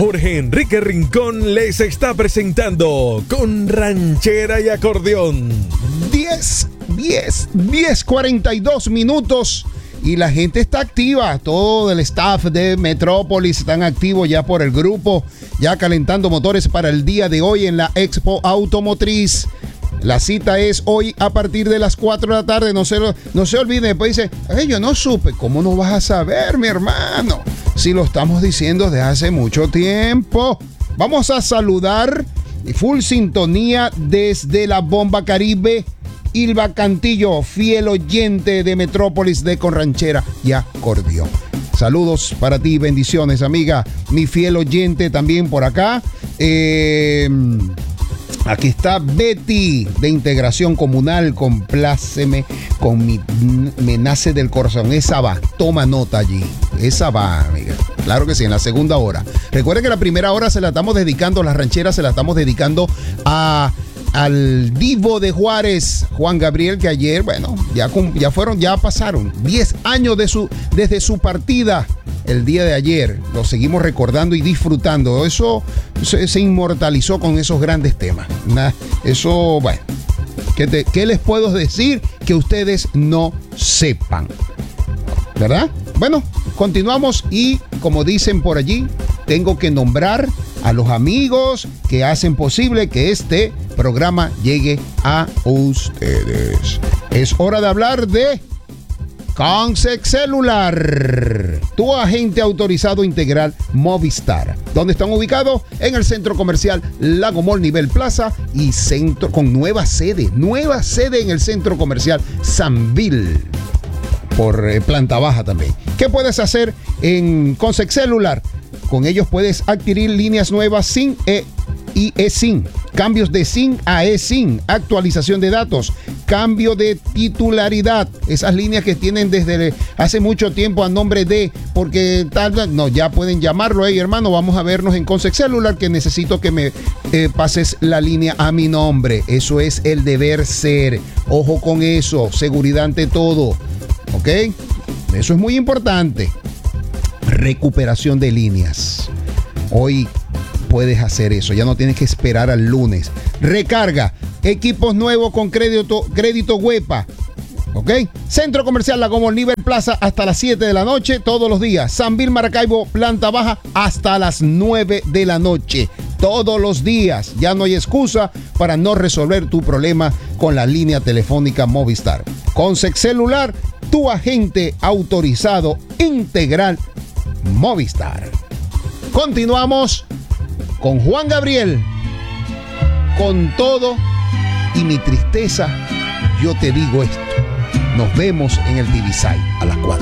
Jorge Enrique Rincón les está presentando Con Ranchera y Acordeón. 10:42 minutos y la gente está activa. Todo el staff de Metrópolis están activos ya por el grupo, ya calentando motores para el día de hoy en la Expo Automotriz. La cita es hoy a partir de las 4 de la tarde. No se olviden. Después dice, yo no supe. ¿Cómo no vas a saber, mi hermano? Si lo estamos diciendo desde hace mucho tiempo. Vamos a saludar full sintonía desde la Bomba Caribe. Ilva Cantillo, fiel oyente de Metrópolis de Con Ranchera y Acordeón. Saludos para ti, bendiciones, amiga. Mi fiel oyente también por acá. Aquí está Betty de Integración Comunal. Compláceme con me nace del corazón. Esa va, toma nota allí. Esa va, amiga. Claro que sí, en la segunda hora. Recuerden que la primera hora se la estamos dedicando, las rancheras se la estamos dedicando al divo de Juárez, Juan Gabriel, que ayer, bueno, ya pasaron 10 años desde su partida. El día de ayer lo seguimos recordando y disfrutando. Eso se inmortalizó con esos grandes temas. Eso, bueno, ¿qué les puedo decir que ustedes no sepan? ¿Verdad? Bueno, continuamos y como dicen por allí, tengo que nombrar a los amigos que hacen posible que este programa llegue a ustedes. Es hora de hablar de Consex Celular, tu agente autorizado integral Movistar. ¿Dónde están ubicados? En el Centro Comercial Lago Mall Nivel Plaza y centro con nueva sede en el Centro Comercial Sanville, por planta baja también. ¿Qué puedes hacer en Consex Celular? Con ellos puedes adquirir líneas nuevas SIM y eSIM, cambios de SIM a eSIM, actualización de datos, cambio de titularidad, esas líneas que tienen desde hace mucho tiempo a nombre de, porque tal, no, ya pueden llamarlo, hermano, vamos a vernos en Consex Celular, que necesito que me pases la línea a mi nombre. Eso es el deber ser. Ojo con eso, seguridad ante todo, ¿ok? Eso es muy importante. Recuperación de líneas. Hoy puedes hacer eso, ya no tienes que esperar al lunes. Recarga, equipos nuevos con crédito Huepa. ¿Ok? Centro Comercial Lago Mall Nivel Plaza hasta las 7 de la noche todos los días. Sanville Maracaibo, planta baja hasta las 9 de la noche. Todos los días. Ya no hay excusa para no resolver tu problema con la línea telefónica Movistar. Consex Celular, tu agente autorizado integral Movistar. Continuamos con Juan Gabriel. Con todo y mi tristeza, yo te digo esto. Nos vemos en el Divisay a las 4.